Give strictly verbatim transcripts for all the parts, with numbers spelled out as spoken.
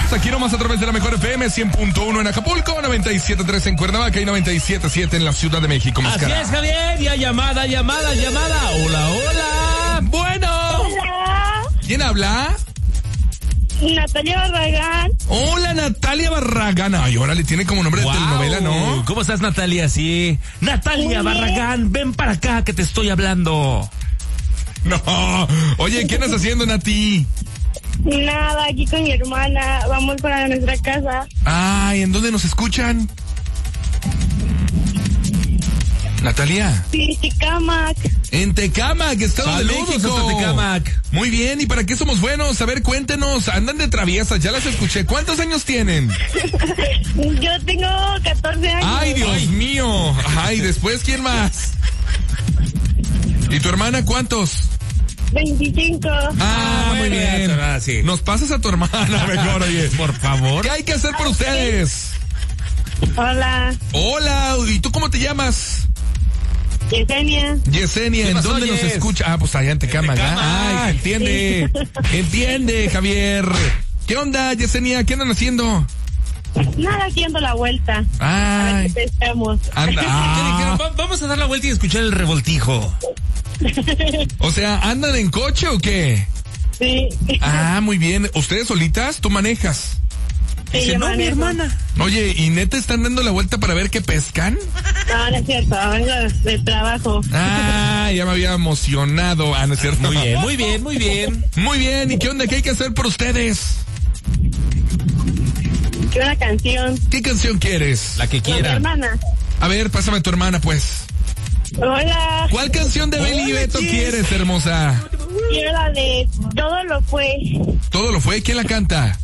aquí nomás a través de la mejor F M, cien punto uno en Acapulco, noventa y siete punto tres en Cuernavaca y noventa y siete punto siete en la Ciudad de México. Así Mascara. es, Javier, ya llamada, llamada, llamada. Hola, hola. Bueno. Hola, ¿Quién habla? Natalia Barragán. Hola, Natalia Barragán. Ay, órale, tiene como nombre de Wow. telenovela, ¿no? ¿Cómo estás, Natalia? Sí. Natalia Muy bien. Barragán, ven para acá que te estoy hablando. No. Oye, ¿qué andas haciendo, Nati? Nada, aquí con mi hermana. Vamos para nuestra casa. Ay, ¿en dónde nos escuchan? Natalia. Sí, Tecámac. En Tecámac, Estado de Saludos México. hasta Tecámac. Muy bien, ¿y para qué somos buenos? A ver, cuéntenos, andan de traviesas, ya las escuché. ¿Cuántos años tienen? Yo tengo catorce años. Ay, Dios mío. Ay, después, ¿quién más? ¿Y tu hermana cuántos? veinticinco. Ah, muy bueno, bien. ah, sí. Nos pasas a tu hermana mejor, oye. Por favor. ¿Qué hay que hacer por ustedes? Hola, Hola, ¿y tú cómo te llamas? Yesenia. Yesenia, ¿Qué ¿en pasó, dónde nos Yes? escucha? Ah, pues allá en Tecámac. Tecámac. Ay, se entiende. Entiende, Javier. ¿Qué onda, Yesenia? ¿Qué andan haciendo? Nada, aquí dando la vuelta. A ver Ay, qué pescamos. anda. ¿Qué Ah, dijeron? Va- Vamos a dar la vuelta y escuchar el revoltijo. o sea, ¿andan en coche o qué? Sí. Ah, muy bien. ¿Ustedes solitas? ¿Tú manejas? Sí, Dice, yo no, mi manejo. hermana. Oye, ¿y neta están dando la vuelta para ver qué pescan? No, no es cierto. Vengo de trabajo. Ah, ya me había emocionado. Ah, no es cierto. Muy bien, muy bien, muy bien. Muy bien, ¿y qué onda? ¿Qué hay que hacer por ustedes? Quiero una canción. ¿Qué canción quieres? La que Con mi quieran. hermana. A ver, pásame a tu hermana, pues. Hola. ¿Cuál canción de Beli y Hola, Beto Jess. quieres, hermosa? Quiero la de Todo lo fue. Todo lo fue. ¿Quién la canta?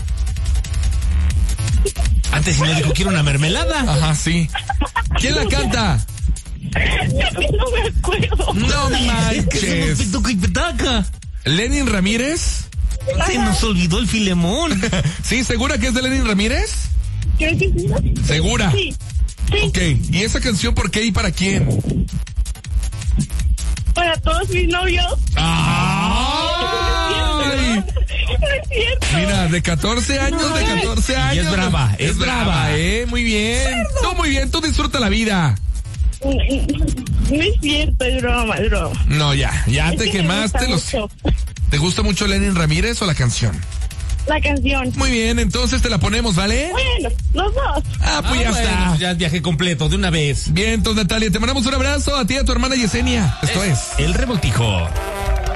Antes si no dijo quiero una mermelada. Ajá, sí. ¿Quién la canta? No me acuerdo. No Que manches. somos pituca y petaca. ¿Lenin Ramírez? Se nos olvidó el filemón. ¿Sí? ¿Segura que es de Lenin Ramírez? Creo que sí. ¿Segura? Sí. Sí. Ok. ¿Y esa canción por qué y para quién? Para todos mis novios. ¡Ay! No es cierto. Mira, de catorce años, de catorce Y es años. brava, es brava. eh. Muy bien. Tú muy bien, tú disfruta la vida. No es cierto, es broma, es broma. No, ya, ya Es te que me quemaste gusta los. mucho ¿Te gusta mucho Lenin Ramírez o la canción? la canción. Muy bien, entonces te la ponemos, ¿vale? Bueno, los dos. Ah, pues Ah, ya bueno, está. Ya es viaje completo, de una vez. Bien, entonces Natalia, te mandamos un abrazo a ti y a tu hermana Yesenia. Esto es. El revoltijo.